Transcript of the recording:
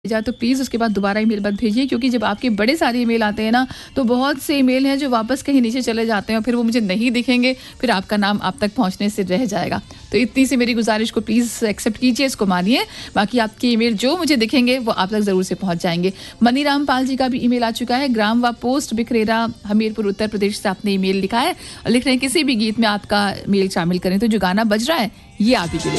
जाए तो प्लीज़ उसके बाद दोबारा ईमेल मत भेजिए, क्योंकि जब आपके बड़े सारे ईमेल आते हैं ना, तो बहुत से ईमेल हैं जो वापस कहीं नीचे चले जाते हैं और फिर वो मुझे नहीं दिखेंगे, फिर आपका नाम आप तक पहुंचने से रह जाएगा। तो इतनी सी मेरी गुजारिश को प्लीज़ एक्सेप्ट कीजिए, इसको मानिए। बाकी आपके ईमेल जो मुझे दिखेंगे वो आप तक ज़रूर से पहुंच जाएंगे। मनीराम पाल जी का भी ईमेल आ चुका है। ग्राम व पोस्ट बिखरेरा, हमीरपुर, उत्तर प्रदेश से आपने ईमेल लिखा है और लिख रहे हैं किसी भी गीत में आपका मेल शामिल करें तो जो गाना बज रहा है ये आप ही के लिए।